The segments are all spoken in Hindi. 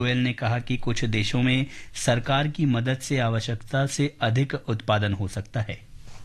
गोयल ने कहा कि कुछ देशों में सरकार की मदद से आवश्यकता से अधिक उत्पादन हो सकता है।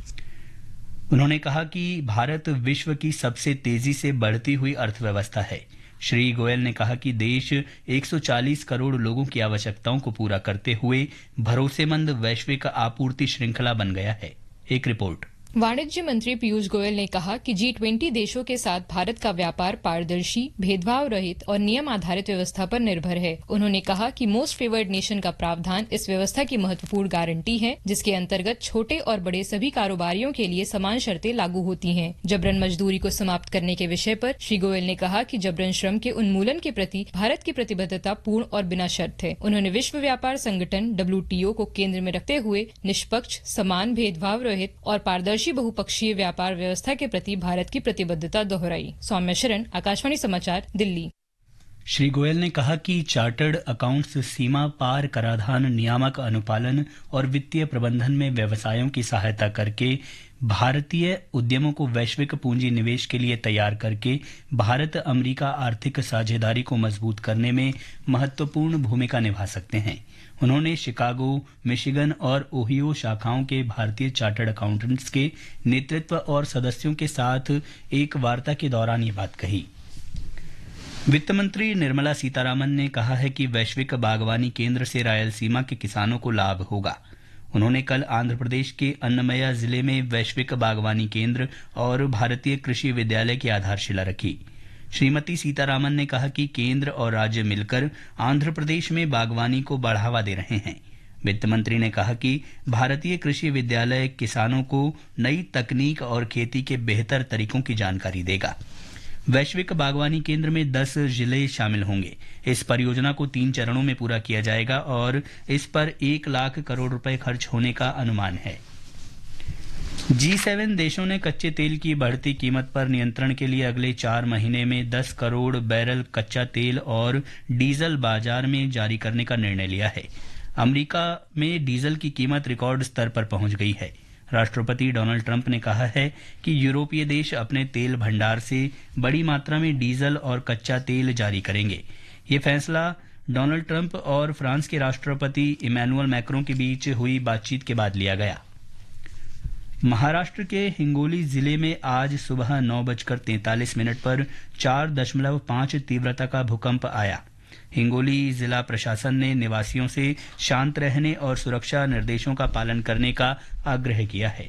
उन्होंने कहा कि भारत विश्व की सबसे तेजी से बढ़ती हुई अर्थव्यवस्था है। श्री गोयल ने कहा कि देश 140 करोड़ लोगों की आवश्यकताओं को पूरा करते हुए भरोसेमंद वैश्विक आपूर्ति श्रृंखला बन गया है। एक रिपोर्ट। वाणिज्य मंत्री पीयूष गोयल ने कहा कि G20 देशों के साथ भारत का व्यापार पारदर्शी, भेदभाव रहित और नियम आधारित व्यवस्था पर निर्भर है। उन्होंने कहा कि मोस्ट फेवर्ड नेशन का प्रावधान इस व्यवस्था की महत्वपूर्ण गारंटी है, जिसके अंतर्गत छोटे और बड़े सभी कारोबारियों के लिए समान शर्तें लागू होती हैं। जबरन मजदूरी को समाप्त करने के विषय पर श्री गोयल ने कहा कि जबरन श्रम के उन्मूलन के प्रति भारत की प्रतिबद्धता पूर्ण और बिना शर्त है। उन्होंने विश्व व्यापार संगठन WTO को केंद्र में रखते हुए निष्पक्ष, समान, भेदभाव रहित और पारदर्शी बहुपक्षीय व्यापार व्यवस्था के प्रति भारत की प्रतिबद्धता दोहराई। सौम्या शरण, आकाशवाणी समाचार, दिल्ली। श्री गोयल ने कहा कि चार्टर्ड अकाउंट्स सीमा पार कराधान नियामक अनुपालन और वित्तीय प्रबंधन में व्यवसायों की सहायता करके भारतीय उद्यमों को वैश्विक पूंजी निवेश के लिए तैयार करके भारत अमेरिका आर्थिक साझेदारी को मजबूत करने में महत्वपूर्ण भूमिका निभा सकते हैं। उन्होंने शिकागो, मिशिगन और ओहियो शाखाओं के भारतीय चार्टर्ड अकाउंटेंट्स के नेतृत्व और सदस्यों के साथ एक वार्ता के दौरान ये बात कही। वित्त मंत्री निर्मला सीतारामन ने कहा है कि वैश्विक बागवानी केंद्र से रायलसीमा के किसानों को लाभ होगा। उन्होंने कल आंध्र प्रदेश के अन्नमया जिले में वैश्विक बागवानी केंद्र और भारतीय कृषि विद्यालय की आधारशिला रखी। श्रीमती सीतारामन ने कहा कि केंद्र और राज्य मिलकर आंध्र प्रदेश में बागवानी को बढ़ावा दे रहे हैं। वित्त मंत्री ने कहा कि भारतीय कृषि विद्यालय किसानों को नई तकनीक और खेती के बेहतर तरीकों की जानकारी देगा। वैश्विक बागवानी केंद्र में 10 जिले शामिल होंगे। इस परियोजना को 3 चरणों में पूरा किया जाएगा और इस पर 1 लाख करोड़ रुपए खर्च होने का अनुमान है। G7 देशों ने कच्चे तेल की बढ़ती कीमत पर नियंत्रण के लिए अगले 4 महीने में 10 करोड़ बैरल कच्चा तेल और डीजल बाजार में जारी करने का निर्णय लिया है। अमेरिका में डीजल की कीमत रिकॉर्ड स्तर पर पहुंच गई है। राष्ट्रपति डोनाल्ड ट्रंप ने कहा है कि यूरोपीय देश अपने तेल भंडार से बड़ी मात्रा में डीजल और कच्चा तेल जारी करेंगे। ये फैसला डोनाल्ड ट्रंप और फ्रांस के राष्ट्रपति इमैनुअल मैक्रों के बीच हुई बातचीत के बाद लिया गया। महाराष्ट्र के हिंगोली जिले में आज सुबह 9:43 पर 4.5 तीव्रता का भूकंप आया। हिंगोली जिला प्रशासन ने निवासियों से शांत रहने और सुरक्षा निर्देशों का पालन करने का आग्रह किया है।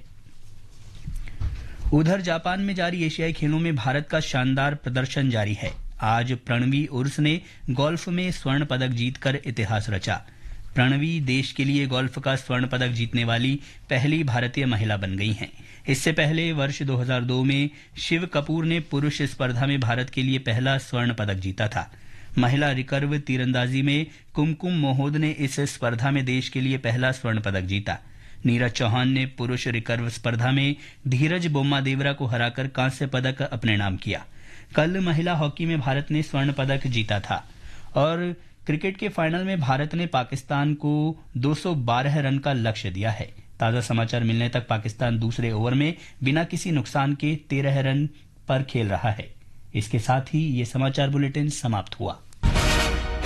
उधर जापान में जारी एशियाई खेलों में भारत का शानदार प्रदर्शन जारी है। आज प्रणवी उर्स ने गोल्फ में स्वर्ण पदक जीतकर इतिहास रचा। प्रणवी देश के लिए गोल्फ का स्वर्ण पदक जीतने वाली पहली भारतीय महिला बन गई हैं। इससे पहले वर्ष 2002 में शिव कपूर ने पुरुष स्पर्धा में भारत के लिए पहला स्वर्ण पदक जीता था। महिला रिकर्व तीरंदाजी में कुमकुम मोहोद ने इस स्पर्धा में देश के लिए पहला स्वर्ण पदक जीता। नीरज चौहान ने पुरुष रिकर्व स्पर्धा में धीरज बोम्मादेवरा को हराकर कांस्य पदक अपने नाम किया। कल महिला हॉकी में भारत ने स्वर्ण पदक जीता था और क्रिकेट के फाइनल में भारत ने पाकिस्तान को 212 रन का लक्ष्य दिया है। ताजा समाचार मिलने तक पाकिस्तान दूसरे ओवर में बिना किसी नुकसान के 13 रन पर खेल रहा है। इसके साथ ही ये समाचार बुलेटिन समाप्त हुआ।